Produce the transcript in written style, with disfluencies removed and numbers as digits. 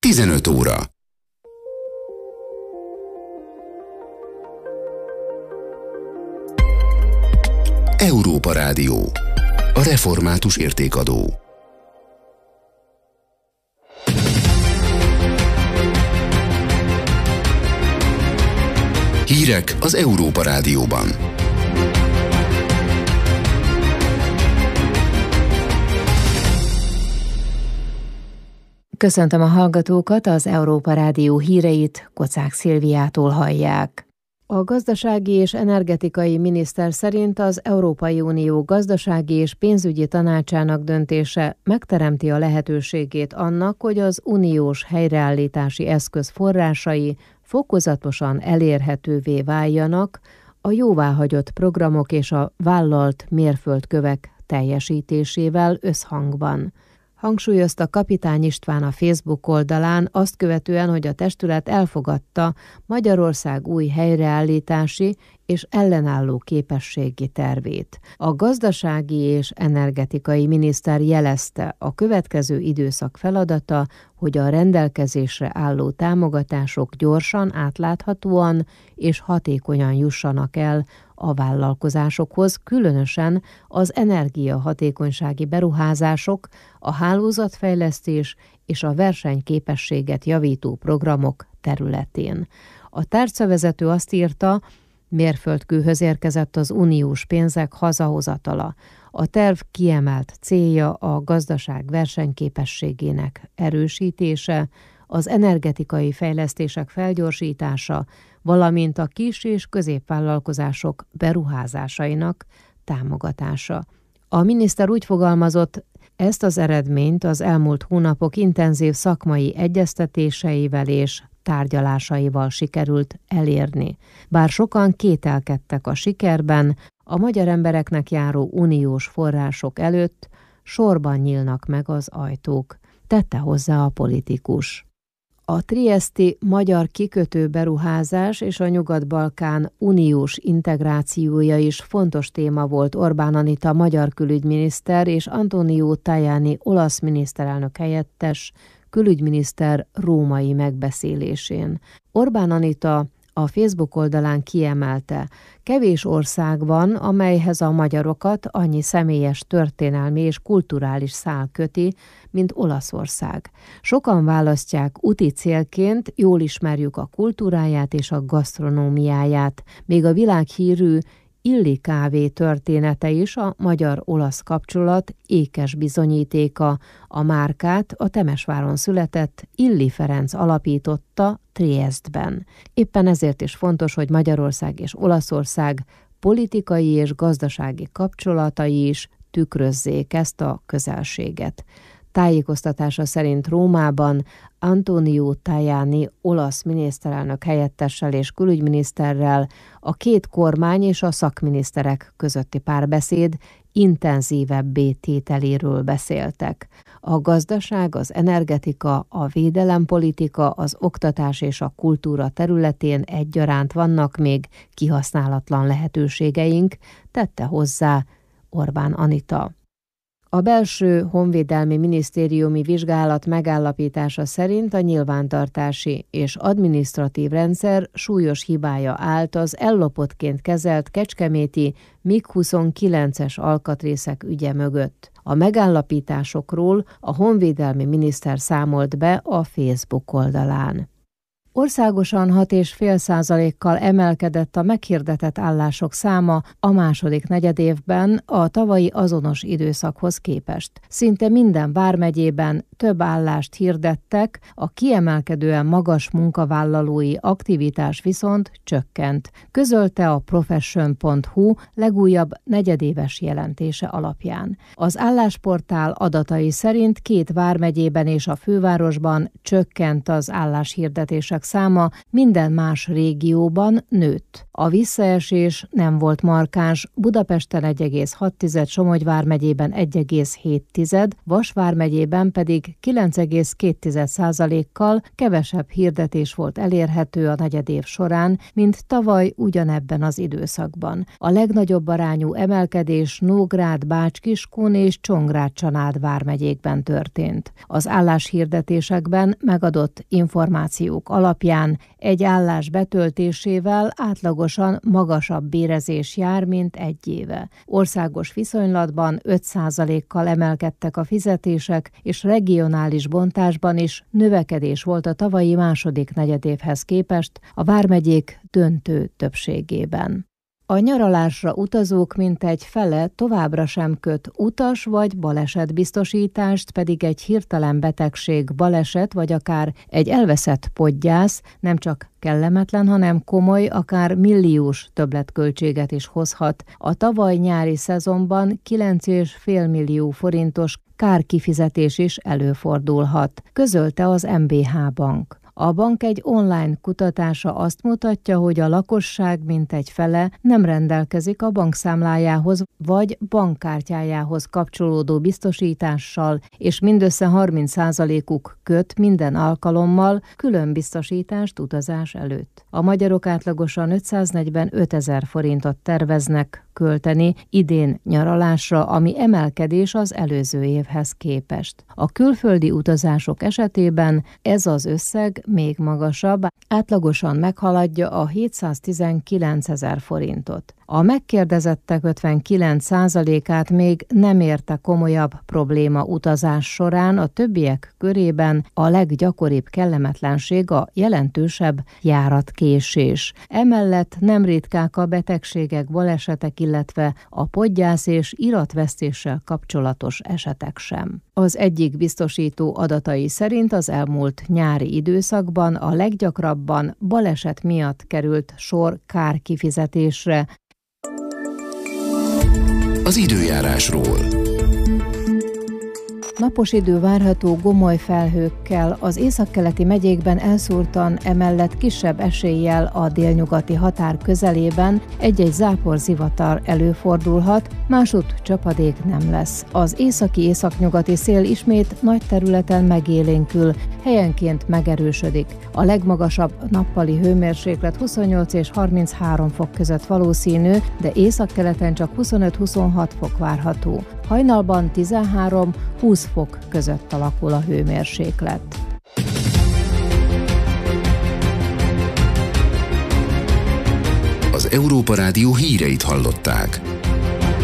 15 óra. Európa Rádió. A református értékadó. Hírek az Európa Rádióban. Köszöntöm a hallgatókat, az Európa Rádió híreit Kocák Szilviától hallják. A gazdasági és energetikai miniszter szerint az Európai Unió gazdasági és pénzügyi tanácsának döntése megteremti a lehetőségét annak, hogy az uniós helyreállítási eszköz forrásai fokozatosan elérhetővé váljanak a jóváhagyott programok és a vállalt mérföldkövek teljesítésével összhangban. Hangsúlyozta Kapitány István a Facebook oldalán azt követően, hogy a testület elfogadta Magyarország új helyreállítási és ellenálló képességi tervét. A gazdasági és energetikai miniszter jelezte, a következő időszak feladata, hogy a rendelkezésre álló támogatások gyorsan, átláthatóan és hatékonyan jussanak el a vállalkozásokhoz, különösen az energiahatékonysági beruházások, a hálózatfejlesztés és a versenyképességet javító programok területén. A tárcavezető azt írta, mérföldkőhöz érkezett az uniós pénzek hazahozatala. A terv kiemelt célja a gazdaság versenyképességének erősítése, az energetikai fejlesztések felgyorsítása, valamint a kis- és középvállalkozások beruházásainak támogatása. A miniszter úgy fogalmazott, ezt az eredményt az elmúlt hónapok intenzív szakmai egyeztetéseivel és tárgyalásaival sikerült elérni. Bár sokan kételkedtek a sikerben, a magyar embereknek járó uniós források előtt sorban nyílnak meg az ajtók, tette hozzá a politikus. A trieszti magyar kikötő beruházás és a Nyugat-Balkán uniós integrációja is fontos téma volt Orbán Anita magyar külügyminiszter és Antonio Tajani olasz miniszterelnök helyettes külügyminiszter római megbeszélésén. Orbán Anita a Facebook oldalán kiemelte, kevés ország van, amelyhez a magyarokat annyi személyes történelmi és kulturális szál köti, mint Olaszország. Sokan választják úti célként, jól ismerjük a kultúráját és a gasztronómiáját, még a világhírű Illy kávé története is a magyar-olasz kapcsolat ékes bizonyítéka. A márkát a Temesváron született Illy Ferenc alapította Triesztben. Éppen ezért is fontos, hogy Magyarország és Olaszország politikai és gazdasági kapcsolatai is tükrözzék ezt a közelséget. Tájékoztatása szerint Rómában Antonio Tajani olasz miniszterelnök helyettessel és külügyminiszterrel a két kormány és a szakminiszterek közötti párbeszéd intenzívebbé tételéről beszéltek. A gazdaság, az energetika, a védelempolitika, az oktatás és a kultúra területén egyaránt vannak még kihasználatlan lehetőségeink, tette hozzá Orbán Anita. A belső honvédelmi minisztériumi vizsgálat megállapítása szerint a nyilvántartási és adminisztratív rendszer súlyos hibája állt az ellopottként kezelt kecskeméti MiG-29-es alkatrészek ügye mögött. A megállapításokról a honvédelmi miniszter számolt be a Facebook oldalán. Országosan 6,5%-kal emelkedett a meghirdetett állások száma a második negyedévben a tavalyi azonos időszakhoz képest. Szinte minden vármegyében több állást hirdettek, a kiemelkedően magas munkavállalói aktivitás viszont csökkent, közölte a profession.hu legújabb negyedéves jelentése alapján. Az állásportál adatai szerint 2 vármegyében és a fővárosban csökkent az álláshirdetések száma minden más régióban nőtt. A visszaesés nem volt markáns, Budapesten 1,6, Somogy vármegyében 1,7, Vas vármegyében pedig 9,2%-kal kevesebb hirdetés volt elérhető a negyedév során, mint tavaly ugyanebben az időszakban. A legnagyobb arányú emelkedés Nógrád, Bács-Kiskun és Csongrád-Csanád vármegyékben történt. Az álláshirdetésekben megadott információk alapján egy állás betöltésével átlagosan magasabb bérezés jár, mint egy éve. Országos viszonylatban 5%-kal emelkedtek a fizetések, és regionális bontásban is növekedés volt a tavalyi második negyedévhez képest a vármegyék döntő többségében. A nyaralásra utazók mintegy fele továbbra sem köt utas vagy balesetbiztosítást, pedig egy hirtelen betegség, baleset vagy akár egy elveszett podgyász nem csak kellemetlen, hanem komoly, akár milliós többletköltséget is hozhat. A tavaly nyári szezonban 9,5 millió forintos kárkifizetés is előfordulhat, közölte az MBH Bank. A bank egy online kutatása azt mutatja, hogy a lakosság mintegy fele nem rendelkezik a bankszámlájához vagy bankkártyájához kapcsolódó biztosítással, és mindössze 30%-uk köt minden alkalommal külön biztosítást utazás előtt. A magyarok átlagosan 545 000 forintot terveznek költeni idén nyaralásra, ami emelkedés az előző évhez képest. A külföldi utazások esetében ez az összeg még magasabb, átlagosan meghaladja a 719 000 forintot. A megkérdezettek 59%-át még nem érte komolyabb probléma utazás során, a többiek körében a leggyakoribb kellemetlenség a jelentősebb járatkésés. Emellett nem ritkák a betegségek, balesetek, illetve a podgyász és iratvesztéssel kapcsolatos esetek sem. Az egyik biztosító adatai szerint az elmúlt nyári időszakban a leggyakrabban baleset miatt került sor kárkifizetésre. Az időjárásról. Napos idő várható gomoly felhőkkel, az északkeleti megyékben elszórtan, emellett kisebb eséllyel a délnyugati határ közelében egy-egy záporzivatar előfordulhat, másutt csapadék nem lesz. Az északi-északnyugati szél ismét nagy területen megélénkül, helyenként megerősödik. A legmagasabb nappali hőmérséklet 28 és 33 fok között valószínű, de északkeleten csak 25-26 fok várható. Hajnalban 13-20 fok között alakul a hőmérséklet. Az Európa Rádió híreit hallották.